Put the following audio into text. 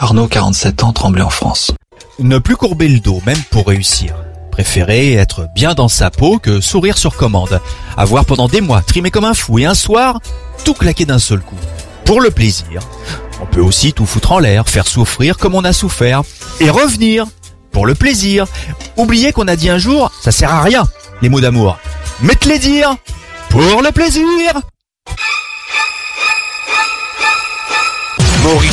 Arnaud, 47 ans, Tremblay en France. Ne plus courber le dos, même pour réussir. Préférer être bien dans sa peau que sourire sur commande. Avoir pendant des mois trimé comme un fou et un soir, tout claquer d'un seul coup. Pour le plaisir. On peut aussi tout foutre en l'air, faire souffrir comme on a souffert. Et revenir. Pour le plaisir. Oubliez qu'on a dit un jour, ça sert à rien, les mots d'amour. Mais te les dire. Pour le plaisir.